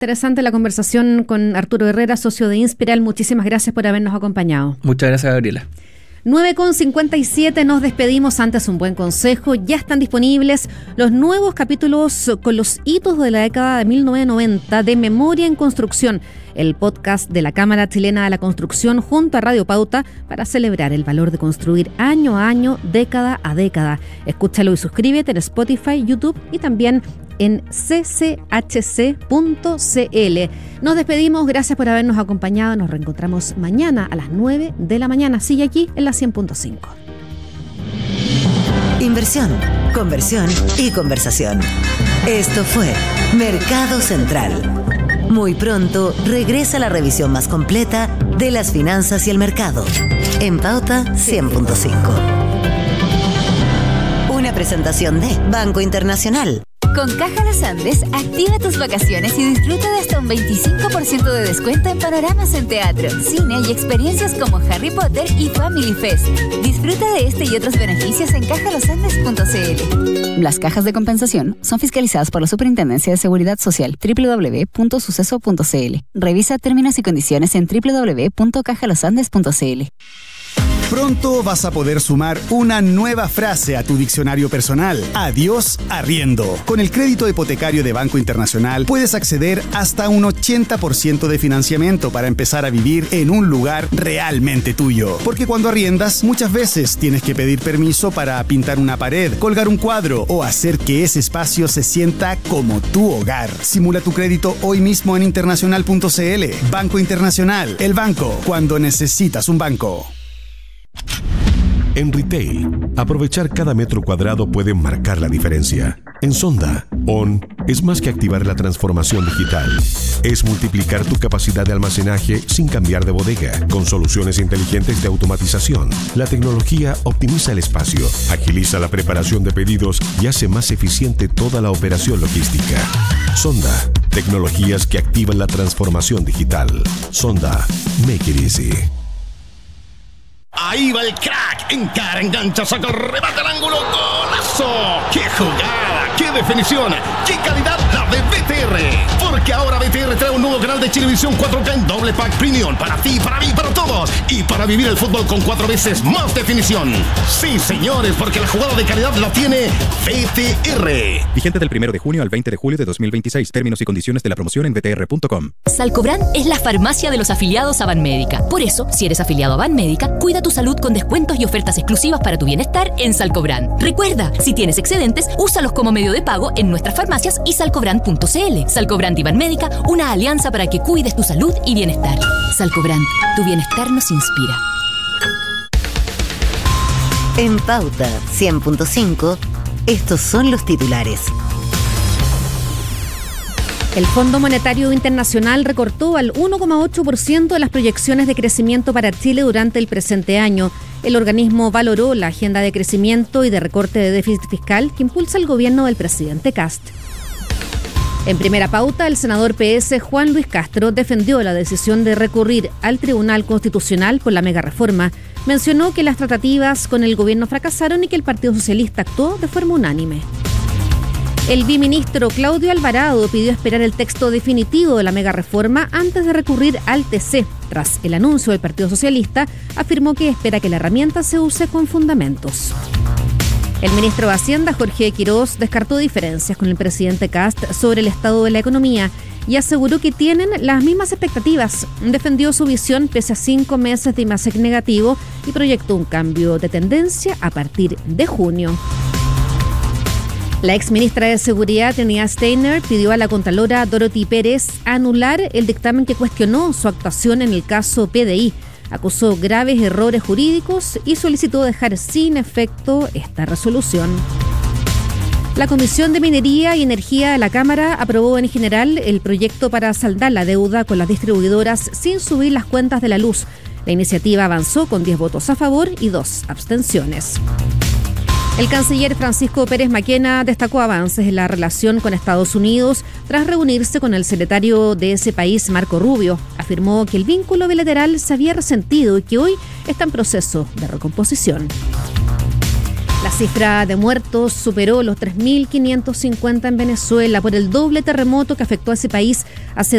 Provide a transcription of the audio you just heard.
Interesante la conversación con Arturo Herrera, socio de Inspiral. Muchísimas gracias por habernos acompañado. Muchas gracias, Gabriela. 9:57, nos despedimos. Antes, un buen consejo. Ya están disponibles los nuevos capítulos con los hitos de la década de 1990 de Memoria en Construcción, el podcast de la Cámara Chilena de la Construcción junto a Radio Pauta para celebrar el valor de construir año a año, década a década. Escúchalo y suscríbete en Spotify, YouTube y también en cchc.cl. Nos despedimos, gracias por habernos acompañado. Nos reencontramos mañana a las 9 de la mañana. Sigue aquí en la 100.5. Inversión, conversión y conversación. Esto fue Mercado Central. Muy pronto regresa la revisión más completa de las finanzas y el mercado. En Pauta 100.5. Una presentación de Banco Internacional. Con Caja Los Andes, activa tus vacaciones y disfruta de hasta un 25% de descuento en panoramas en teatro, cine y experiencias como Harry Potter y Family Fest. Disfruta de este y otros beneficios en cajalosandes.cl. Las cajas de compensación son fiscalizadas por la Superintendencia de Seguridad Social. www.suceso.cl. Revisa términos y condiciones en www.cajalosandes.cl. Pronto vas a poder sumar una nueva frase a tu diccionario personal. Adiós arriendo. Con el crédito hipotecario de Banco Internacional puedes acceder hasta un 80% de financiamiento para empezar a vivir en un lugar realmente tuyo. Porque cuando arriendas, muchas veces tienes que pedir permiso para pintar una pared, colgar un cuadro o hacer que ese espacio se sienta como tu hogar. Simula tu crédito hoy mismo en internacional.cl. Banco Internacional, el banco cuando necesitas un banco. En retail, aprovechar cada metro cuadrado puede marcar la diferencia. En Sonda, ON es más que activar la transformación digital. Es multiplicar tu capacidad de almacenaje sin cambiar de bodega. Con soluciones inteligentes de automatización, la tecnología optimiza el espacio, agiliza la preparación de pedidos y hace más eficiente toda la operación logística. Sonda, tecnologías que activan la transformación digital. Sonda, make it easy. Ahí va el crack, encara, engancha, saca el remate al ángulo, ¡golazo! ¡Qué jugada! ¡Qué definición! ¡Qué calidad la de BTR! Porque ahora BTR trae un nuevo canal de Chilevisión 4K en doble pack premium para ti, para mí, para todos y para vivir el fútbol con 4 veces más definición. Sí, señores, porque la jugada de calidad la tiene BTR. Vigente del 1 de junio al 20 de julio de 2026. Términos y condiciones de la promoción en btr.com. Salcobran es la farmacia de los afiliados a Banmédica. Por eso, si eres afiliado a Banmédica, cuida tu salud con descuentos y ofertas exclusivas para tu bienestar en Salcobran. Recuerda, si tienes excedentes, úsalos como medio de pago en nuestras farmacias y salcobran.cl. Salcobran y Banmédica, una alianza para que cuides tu salud y bienestar. Salcobran, tu bienestar nos inspira. En Pauta 100.5, estos son los titulares. El Fondo Monetario Internacional recortó al 1,8% de las proyecciones de crecimiento para Chile durante el presente año. El organismo valoró la agenda de crecimiento y de recorte de déficit fiscal que impulsa el gobierno del presidente Kast. En primera pauta, el senador PS Juan Luis Castro defendió la decisión de recurrir al Tribunal Constitucional por la megareforma. Mencionó que las tratativas con el gobierno fracasaron y que el Partido Socialista actuó de forma unánime. El biministro Claudio Alvarado pidió esperar el texto definitivo de la megareforma antes de recurrir al TC. Tras el anuncio del Partido Socialista, afirmó que espera que la herramienta se use con fundamentos. El ministro de Hacienda, Jorge Quiroz, descartó diferencias con el presidente Kast sobre el estado de la economía y aseguró que tienen las mismas expectativas. Defendió su visión pese a 5 meses de IMASEC negativo y proyectó un cambio de tendencia a partir de junio. La exministra de Seguridad, Trinidad Steiner, pidió a la contralora Dorothy Pérez anular el dictamen que cuestionó su actuación en el caso PDI. Acusó graves errores jurídicos y solicitó dejar sin efecto esta resolución. La Comisión de Minería y Energía de la Cámara aprobó en general el proyecto para saldar la deuda con las distribuidoras sin subir las cuentas de la luz. La iniciativa avanzó con 10 votos a favor y 2 abstenciones. El canciller Francisco Pérez Maquena destacó avances en la relación con Estados Unidos tras reunirse con el secretario de ese país, Marco Rubio. Afirmó que el vínculo bilateral se había resentido y que hoy está en proceso de recomposición. La cifra de muertos superó los 3.550 en Venezuela por el doble terremoto que afectó a ese país hace